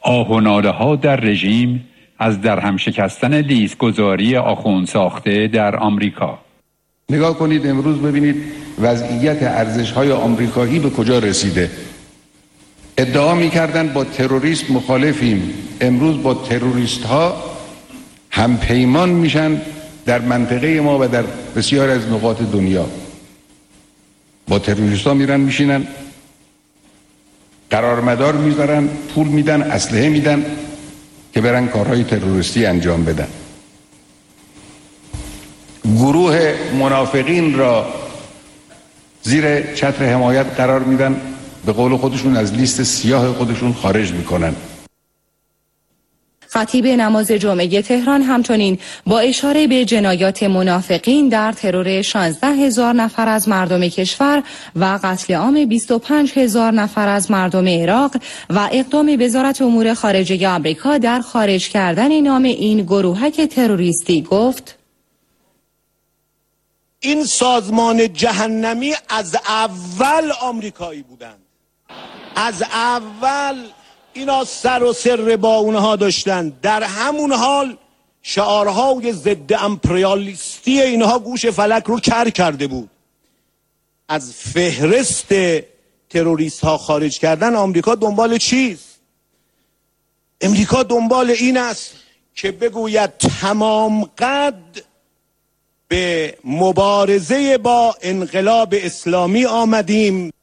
آه و ناله ها در رژیم از درهم شکستن لیست‌گذاری آخوندساخته در آمریکا. نگاه کنید امروز ببینید وضعیت ارزش‌های آمریکایی به کجا رسیده. ادعا می‌کردن با تروریسم مخالفیم، امروز با تروریست‌ها هم پیمان میشن در منطقه ما و در بسیار از نقاط دنیا. با تروریست‌ها میرن میشینن، قرارمدار میذارن، پول میدن، اسلحه میدن که برن کارهای تروریستی انجام بدن. گروه منافقین را زیر چتر حمایت قرار میدن، به قول خودشون از لیست سیاه خودشون خارج میکنن. خطیب نماز جمعه تهران همچنین با اشاره به جنایات منافقین در ترور 16,000 نفر از مردم کشور و قتل عام 25,000 نفر از مردم عراق و اقدام وزارت امور خارجه آمریکا در خارج کردن نام این گروهک تروریستی گفت: این سازمان جهنمی از اول آمریکایی بودند. از اول اینا سر و سر با اونها داشتن. در همون حال شعارهای ضد امپریالیستی اینها گوش فلک رو کر کرده بود. از فهرست تروریست ها خارج کردن آمریکا دنبال چیست؟ امریکا دنبال این است که بگوید تمام قد به مبارزه با انقلاب اسلامی آمدیم.